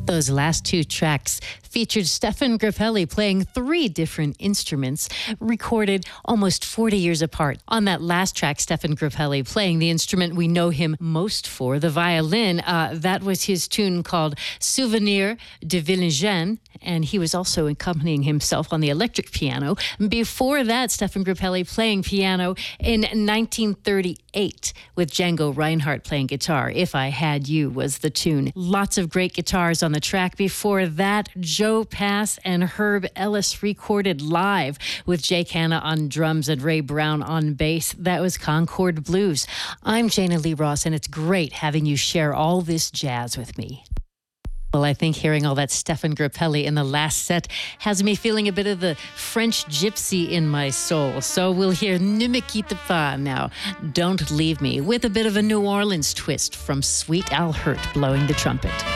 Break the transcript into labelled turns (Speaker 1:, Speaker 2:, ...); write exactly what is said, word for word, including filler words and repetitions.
Speaker 1: Those last two tracks featured Stefan Grappelli playing three different instruments, recorded almost forty years apart. On that last track, Stefan Grappelli playing the instrument we know him most for, the violin. Uh, that was his tune called Souvenir de Villingen, and he was also accompanying himself on the electric piano. Before that, Stefan Grappelli playing piano in nineteen thirty-eight with Django Reinhardt playing guitar. If I Had You was the tune. Lots of great guitars on the track. Before that, Joe Pass and Herb Ellis recorded live with Jake Hanna on drums and Ray Brown on bass. That was Concord Blues. I'm Jana Lee Ross, and it's great having you share all this jazz with me. Well, I think hearing all that Stefan Grappelli in the last set has me feeling a bit of the French gypsy in my soul. So we'll hear Ne me quitte pas now, Don't Leave Me, with a bit of a New Orleans twist from Sweet Al Hirt blowing the trumpet.